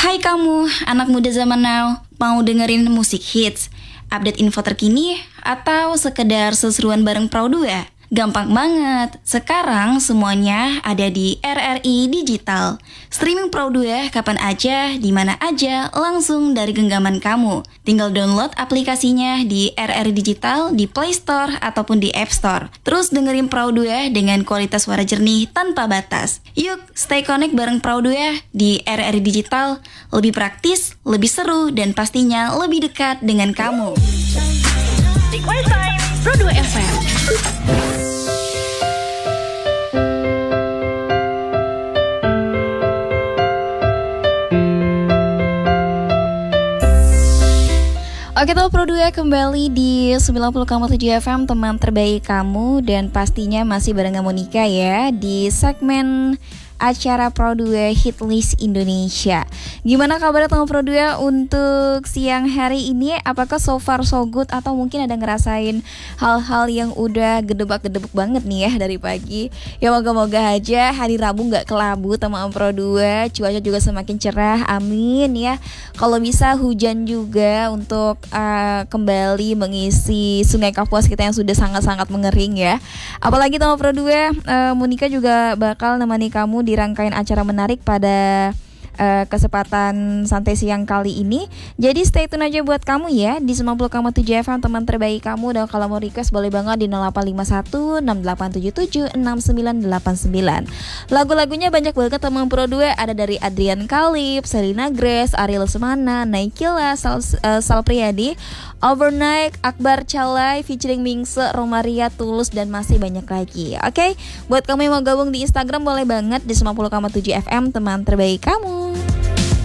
Hai kamu, anak muda zaman now, mau dengerin musik hits, update info terkini, atau sekedar seseruan bareng Pro 2? Gampang banget, sekarang semuanya ada di RRI Digital. Streaming Pro 2 kapan aja, di mana aja, langsung dari genggaman kamu. Tinggal download aplikasinya di RRI Digital, di Play Store, ataupun di App Store. Terus dengerin Pro 2 dengan kualitas suara jernih tanpa batas. Yuk, stay connect bareng Pro 2 di RRI Digital. Lebih praktis, lebih seru, dan pastinya lebih dekat dengan kamu. Request time Pro 2 FM. Oke, Pro 2 kembali di 90,7 FM, teman terbaik kamu, dan pastinya masih bareng Monica ya di segmen acara Pro 2 Hit List Indonesia. Gimana kabar teman Pro 2 untuk siang hari ini? Apakah so far so good atau mungkin ada ngerasain hal-hal yang udah gedebak-gedebuk banget nih ya dari pagi? Ya moga-moga aja hari Rabu gak kelabu teman Pro 2, cuaca juga semakin cerah, amin ya. Kalau bisa hujan juga untuk kembali mengisi Sungai Kapuas kita yang sudah sangat-sangat mengering ya. Apalagi teman Pro 2, Monica juga bakal nemani kamu di rangkaian acara menarik pada kesempatan santai siang kali ini. Jadi stay tune aja buat kamu ya di 90,7 FM, teman terbaik kamu. Dan kalau mau request boleh banget di 0851 6877 6989. Lagu-lagunya banyak banget teman Pro 2. Ada dari Adrian Kalib, Selina Grace, Ariel Semana, Naikila, Sal Priadi, Overnight, Akbar Calai, featuring Mingse, Romaria, Tulus, dan masih banyak lagi. Oke, buat kamu yang mau gabung di Instagram boleh banget di 90,7 FM, teman terbaik kamu.